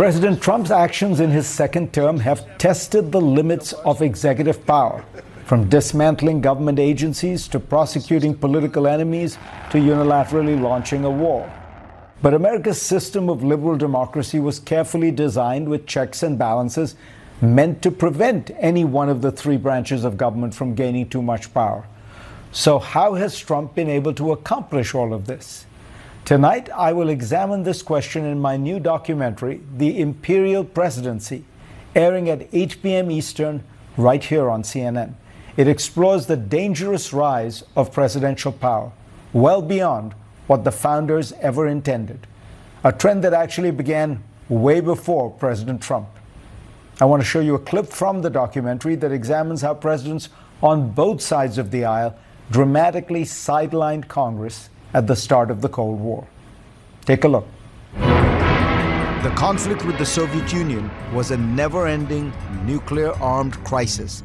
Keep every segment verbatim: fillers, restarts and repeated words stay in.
President Trump's actions in his second term have tested the limits of executive power, from dismantling government agencies to prosecuting political enemies to unilaterally launching a war. But America's system of liberal democracy was carefully designed with checks and balances meant to prevent any one of the three branches of government from gaining too much power. So how has Trump been able to accomplish all of this? Tonight, I will examine this question in my new documentary, The Imperial Presidency, airing at eight p.m. Eastern, right here on C N N. It explores the dangerous rise of presidential power, well beyond what the founders ever intended, a trend that actually began way before President Trump. I want to show you a clip from the documentary that examines how presidents on both sides of the aisle dramatically sidelined Congress at the start of the Cold War. Take a look. The conflict with the Soviet Union was a never-ending nuclear-armed crisis,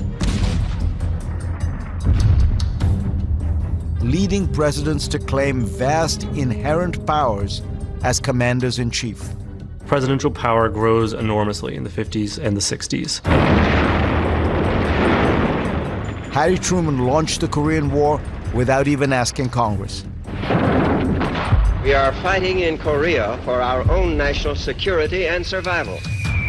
leading presidents to claim vast inherent powers as commanders-in-chief. Presidential power grows enormously in the fifties and the sixties. Harry Truman launched the Korean War without even asking Congress. We are fighting in Korea for our own national security and survival.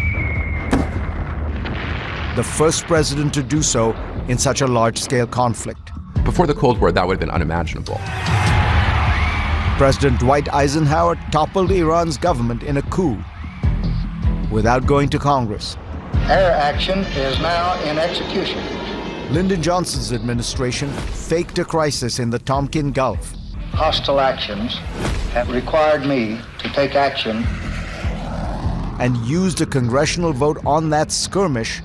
The first president to do so in such a large-scale conflict. Before the Cold War, that would have been unimaginable. President Dwight Eisenhower toppled Iran's government in a coup without going to Congress. Air action is now in execution. Lyndon Johnson's administration faked a crisis in the Tonkin Gulf. Hostile actions have required me to take action. And used a congressional vote on that skirmish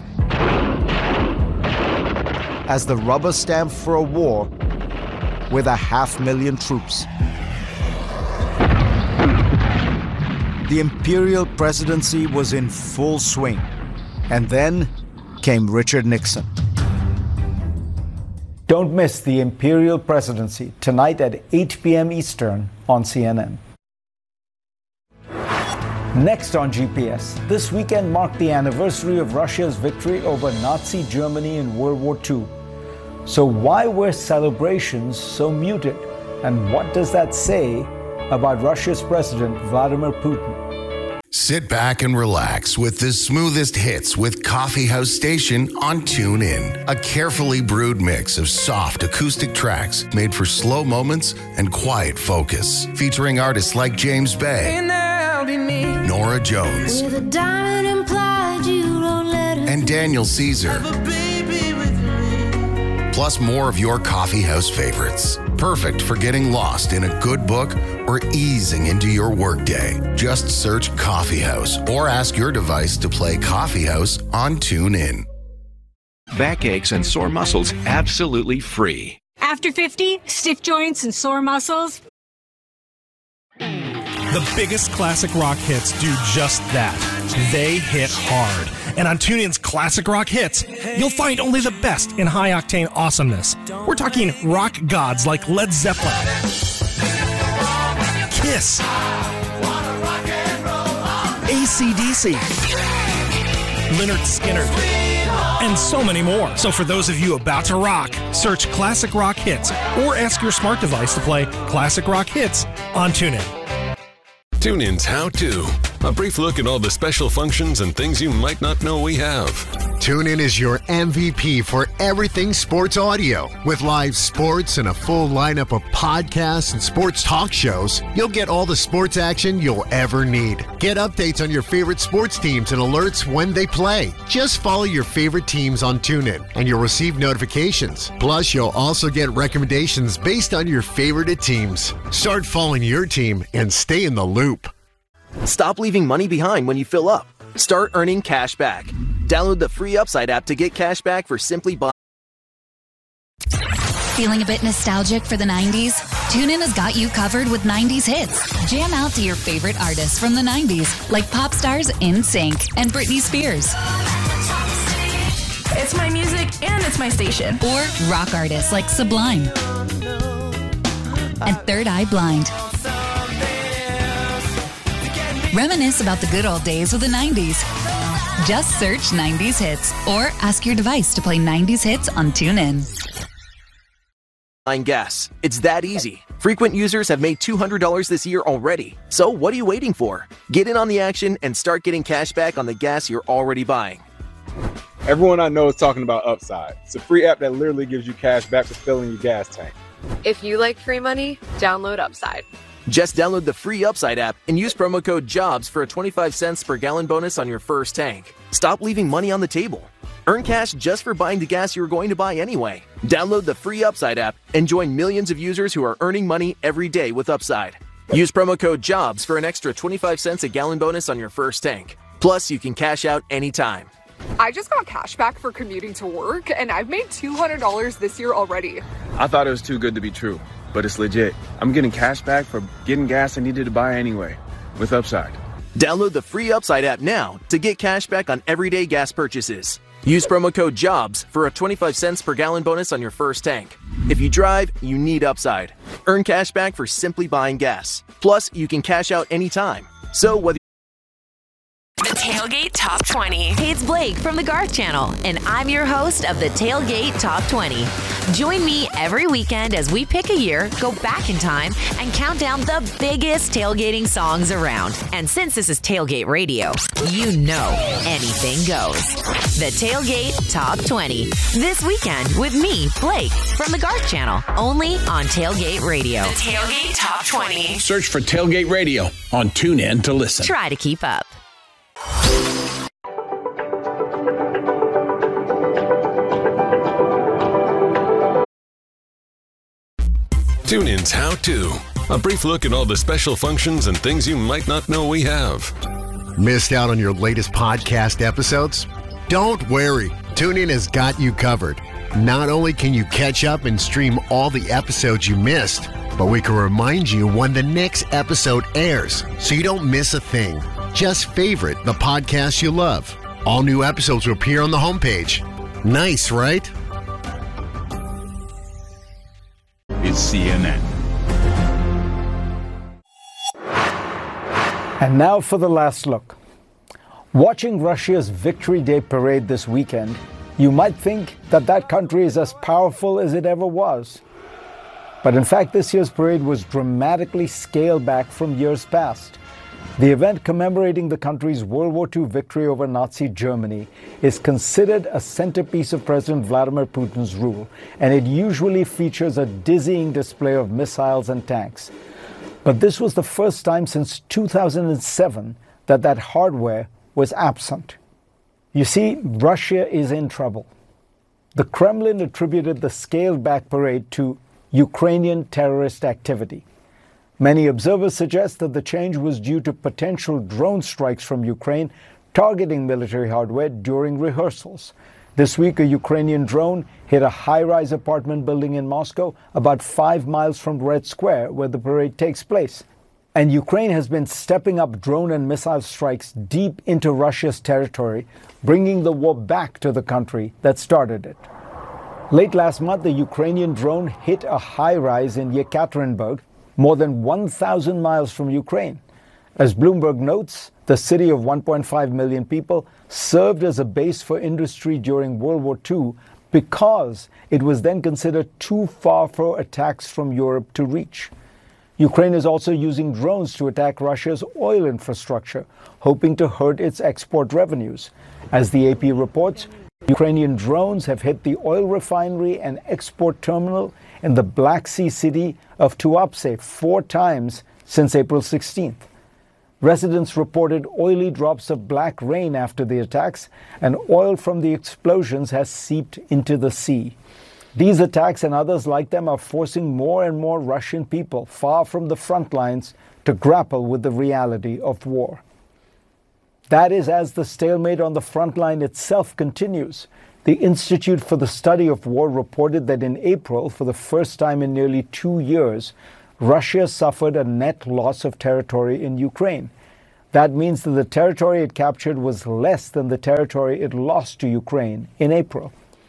as the rubber stamp for a war with a half million troops. The imperial presidency was in full swing. And then came Richard Nixon. Don't miss The Imperial Presidency, tonight at eight p.m. Eastern on C N N. Next on G P S, this weekend marked the anniversary of Russia's victory over Nazi Germany in World War Two. So why were celebrations so muted? And what does that say about Russia's President Vladimir Putin? Sit back and relax with the smoothest hits with Coffee House Station on TuneIn. A carefully brewed mix of soft acoustic tracks made for slow moments and quiet focus. Featuring artists like James Bay, Nora Jones, and Daniel Caesar. Plus more of your coffee house favorites. Perfect for getting lost in a good book or easing into your workday. Just search Coffee House or ask your device to play Coffee House on TuneIn. Backaches and sore muscles absolutely free. After fifty, stiff joints and sore muscles. The biggest classic rock hits do just that. They hit hard. And on TuneIn's Classic Rock Hits, you'll find only the best in high-octane awesomeness. We're talking rock gods like Led Zeppelin, Kiss, A C D C, Lynyrd Skynyrd, and so many more. So for those of you about to rock, search Classic Rock Hits or ask your smart device to play Classic Rock Hits on TuneIn. TuneIn's How To. A brief look at all the special functions and things you might not know we have. TuneIn is your M V P for everything sports audio. With live sports and a full lineup of podcasts and sports talk shows, you'll get all the sports action you'll ever need. Get updates on your favorite sports teams and alerts when they play. Just follow your favorite teams on TuneIn and you'll receive notifications. Plus, you'll also get recommendations based on your favorite teams. Start following your team and stay in the loop. Stop leaving money behind when you fill up. Start earning cash back. Download the free Upside app to get cash back for simply buying. Feeling a bit nostalgic for the nineties? TuneIn has got you covered with nineties hits. Jam out to your favorite artists from the nineties, like pop stars NSYNC and Britney Spears. It's my music and it's my station. Or rock artists like Sublime and Third Eye Blind. Reminisce about the good old days with the nineties. Just search nineties Hits or ask your device to play nineties Hits on TuneIn. Buying gas. It's that easy. Frequent users have made two hundred dollars this year already. So what are you waiting for? Get in on the action and start getting cash back on the gas you're already buying. Everyone I know is talking about Upside. It's a free app that literally gives you cash back for filling your gas tank. If you like free money, download Upside. Just download the free Upside app and use promo code JOBS for a twenty-five cents per gallon bonus on your first tank. Stop leaving money on the table. Earn cash just for buying the gas you were going to buy anyway. Download the free Upside app and join millions of users who are earning money every day with Upside. Use promo code JOBS for an extra twenty-five cents a gallon bonus on your first tank. Plus, you can cash out anytime. I just got cash back for commuting to work, and I've made two hundred dollars this year already. I thought it was too good to be true, but it's legit. I'm getting cash back for getting gas I needed to buy anyway with Upside. Download the free Upside app now to get cash back on everyday gas purchases. Use promo code JOBS for a twenty-five cents per gallon bonus on your first tank. If you drive, you need Upside. Earn cash back for simply buying gas. Plus, you can cash out anytime. So whether The Tailgate Top twenty. Hey, it's Blake from the Garth Channel, and I'm your host of the Tailgate Top twenty. Join me every weekend as we pick a year, go back in time, and count down the biggest tailgating songs around. And since this is Tailgate Radio, you know anything goes. The Tailgate Top twenty. This weekend with me, Blake, from the Garth Channel, only on Tailgate Radio. The Tailgate Top twenty. Search for Tailgate Radio on TuneIn to listen. Try to keep up. TuneIn's How To. A brief look at all the special functions and things you might not know we have. Missed out on your latest podcast episodes? Don't worry. TuneIn has got you covered. Not only can you catch up and stream all the episodes you missed, but we can remind you when the next episode airs so you don't miss a thing. Just favorite the podcast you love. All new episodes will appear on the homepage. Nice, right? It's C N N. And now for the last look. Watching Russia's Victory Day parade this weekend, you might think that that country is as powerful as it ever was. But in fact, this year's parade was dramatically scaled back from years past. The event commemorating the country's World War Two victory over Nazi Germany is considered a centerpiece of President Vladimir Putin's rule, and it usually features a dizzying display of missiles and tanks. But this was the first time since two thousand seven that that hardware was absent. You see, Russia is in trouble. The Kremlin attributed the scaled-back parade to Ukrainian terrorist activity. Many observers suggest that the change was due to potential drone strikes from Ukraine targeting military hardware during rehearsals. This week, a Ukrainian drone hit a high-rise apartment building in Moscow, about five miles from Red Square, where the parade takes place. And Ukraine has been stepping up drone and missile strikes deep into Russia's territory, bringing the war back to the country that started it. Late last month, the Ukrainian drone hit a high-rise in Yekaterinburg, more than one thousand miles from Ukraine. As Bloomberg notes, the city of one point five million people served as a base for industry during World War Two because it was then considered too far for attacks from Europe to reach. Ukraine is also using drones to attack Russia's oil infrastructure, hoping to hurt its export revenues. As the A P reports, Ukrainian drones have hit the oil refinery and export terminal in the Black Sea city of Tuapse four times since April sixteenth. Residents reported oily drops of black rain after the attacks, and oil from the explosions has seeped into the sea. These attacks and others like them are forcing more and more Russian people far from the front lines to grapple with the reality of war. That is as the stalemate on the front line itself continues. The Institute for the Study of War reported that in April, for the first time in nearly two years, Russia suffered a net loss of territory in Ukraine. That means that the territory it captured was less than the territory it lost to Ukraine in April.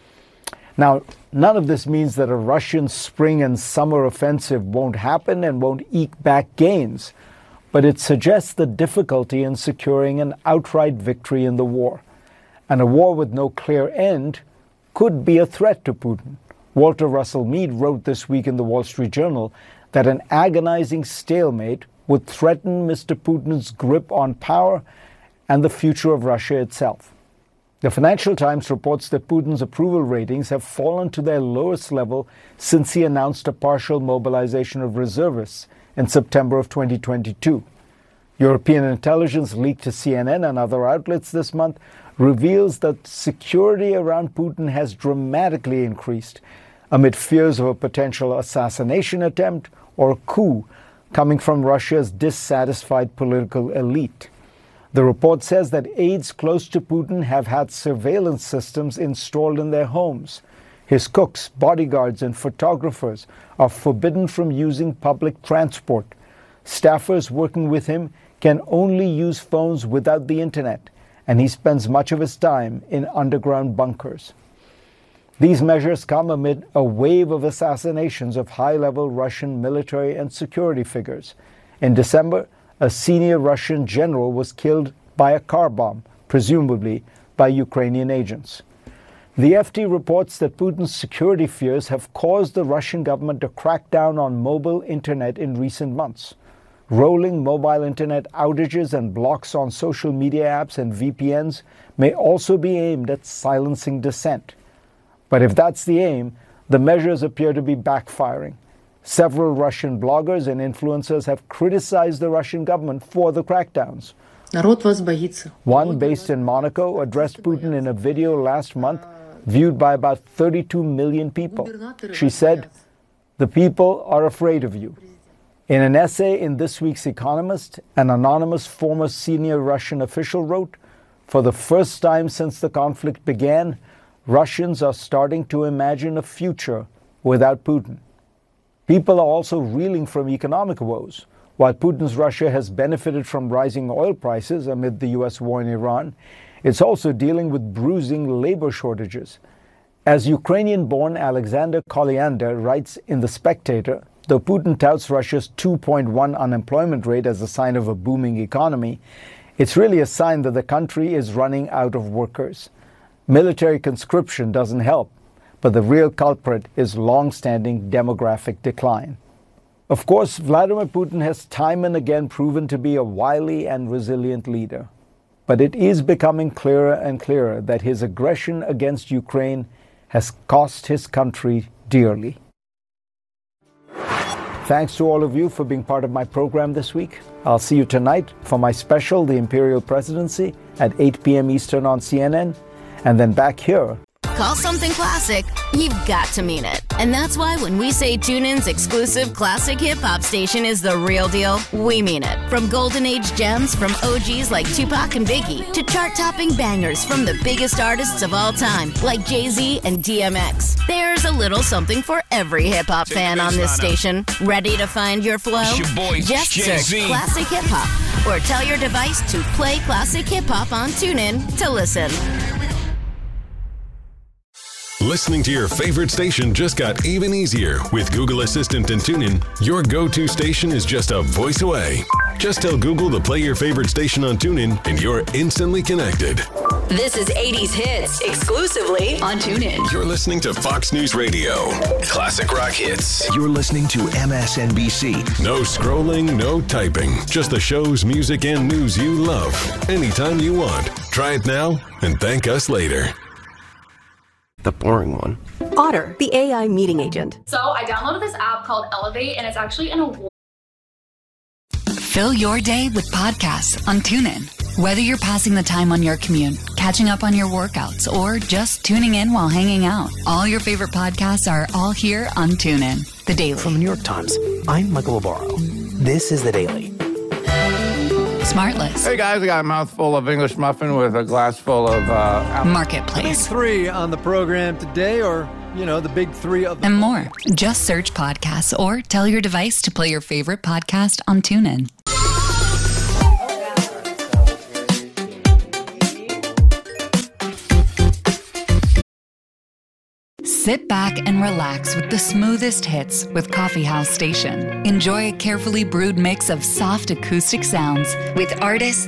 Now, none of this means that a Russian spring and summer offensive won't happen and won't eke back gains. but it suggests the difficulty in securing an outright victory in the war. And a war with no clear end could be a threat to Putin. Walter Russell Mead wrote this week in the Wall Street Journal that an agonizing stalemate would threaten Mister Putin's grip on power and the future of Russia itself. The Financial Times reports that Putin's approval ratings have fallen to their lowest level since he announced a partial mobilization of reservists in September of twenty twenty-two. European intelligence leaked to C N N and other outlets this month reveals that security around Putin has dramatically increased amid fears of a potential assassination attempt or coup coming from Russia's dissatisfied political elite. The report says that aides close to Putin have had surveillance systems installed in their homes. His cooks, bodyguards, and photographers are forbidden from using public transport. Staffers working with him can only use phones without the internet, and he spends much of his time in underground bunkers. These measures come amid a wave of assassinations of high-level Russian military and security figures. In December, a senior Russian general was killed by a car bomb, presumably by Ukrainian agents. The F T reports that Putin's security fears have caused the Russian government to crack down on mobile internet in recent months. Rolling mobile internet outages and blocks on social media apps and V P Ns may also be aimed at silencing dissent. But if that's the aim, the measures appear to be backfiring. Several Russian bloggers and influencers have criticized the Russian government for the crackdowns. One based in Monaco addressed Putin in a video last month viewed by about thirty-two million people. She said, "The people are afraid of you." In an essay in this week's Economist, an anonymous former senior Russian official wrote, "For the first time since the conflict began, Russians are starting to imagine a future without Putin." People are also reeling from economic woes. While Putin's Russia has benefited from rising oil prices amid the U S war in Iran, it's also dealing with bruising labor shortages. As Ukrainian-born Alexander Kolyander writes in The Spectator, though Putin touts Russia's two point one unemployment rate as a sign of a booming economy, it's really a sign that the country is running out of workers. Military conscription doesn't help, but the real culprit is long-standing demographic decline. Of course, Vladimir Putin has time and again proven to be a wily and resilient leader. But it is becoming clearer and clearer that his aggression against Ukraine has cost his country dearly. Thanks to all of you for being part of my program this week. I'll see you tonight for my special, The Imperial Presidency, at eight p.m. Eastern on C N N, and then back here. Call something classic, you've got to mean it. And that's why when we say TuneIn's exclusive classic hip-hop station is the real deal, we mean it. From golden age gems from O Gs like Tupac and Biggie to chart-topping bangers from the biggest artists of all time like Jay-Z and D M X. There's a little something for every hip-hop fan on this station. Ready to find your flow? Your boy, Just search Jay-Z. Classic Hip-Hop or tell your device to play Classic Hip-Hop on TuneIn to listen. Listening to your favorite station just got even easier with Google Assistant and TuneIn. Your go-to station is just a voice away. Just tell Google to play your favorite station on TuneIn and you're instantly connected. This is eighties Hits exclusively on TuneIn. You're listening to Fox News Radio. Classic rock hits. You're listening to M S N B C. No scrolling, no typing. Just the shows, music, and news you love. Anytime you want. Try it now and thank us later. The boring one. Otter, the A I meeting agent. So I downloaded this app called Elevate, and it's actually an award. Fill your day with podcasts on TuneIn. Whether you're passing the time on your commute, catching up on your workouts, or just tuning in while hanging out, all your favorite podcasts are all here on TuneIn. The Daily. From the New York Times, I'm Michael Obaro. This is The Daily. Smartless. Hey guys, I got a mouthful of English muffin with a glass full of uh, apple. Marketplace. The big three on the program today, or, you know, the big three of the and more. Just search podcasts or tell your device to play your favorite podcast on TuneIn. Sit back and relax with the smoothest hits with Coffee House Station. Enjoy a carefully brewed mix of soft acoustic sounds with artists